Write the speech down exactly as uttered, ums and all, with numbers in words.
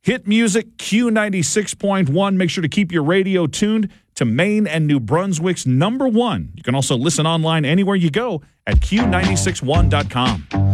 Hit music, Q ninety-six point one. Make sure to keep your radio tuned to Maine and New Brunswick's number one. You can also listen online anywhere you go at Q nine six one dot com.